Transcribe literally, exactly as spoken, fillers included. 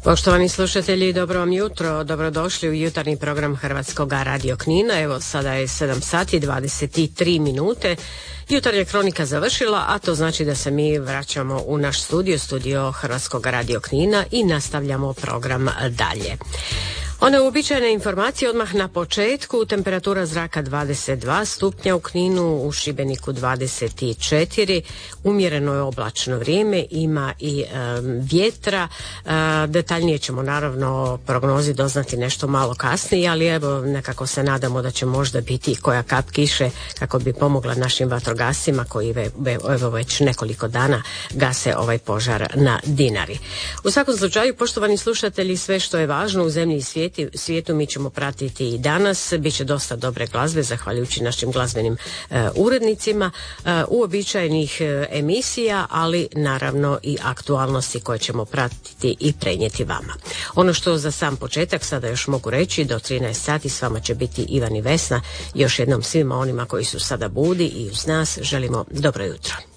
Poštovani slušatelji, dobro vam jutro, dobrodošli u jutarnji program Hrvatskog radio Knina. Evo sada je sedam sati dvadeset tri minute. Jutarnja kronika završila, a to znači da se mi vraćamo u naš studio, studio Hrvatskog radio Knina i nastavljamo program dalje. One uobičajene informacije odmah na početku. Temperatura zraka dvadeset dva stupnja u Kninu, u Šibeniku dvadeset četiri, umjereno je oblačno vrijeme, ima i e, vjetra. E, detaljnije ćemo naravno o prognozi doznati nešto malo kasnije, ali evo nekako se nadamo da će možda biti koja kap kiše kako bi pomogla našim vatrogascima koji ve, ve, evo već nekoliko dana gase ovaj požar na Dinari. U svakom slučaju, poštovani slušatelji, sve što je važno u zemlji i svijetu svijetu mi ćemo pratiti i danas. Biće dosta dobre glazbe zahvaljujući našim glazbenim e, urednicima, e, uobičajenih e, emisija, ali naravno i aktualnosti koje ćemo pratiti i prenijeti vama. Ono što za sam početak sada još mogu reći, do trinaest sati s vama će biti Ivan i Vesna. Još jednom svima onima koji su sada budi i uz nas želimo dobro jutro.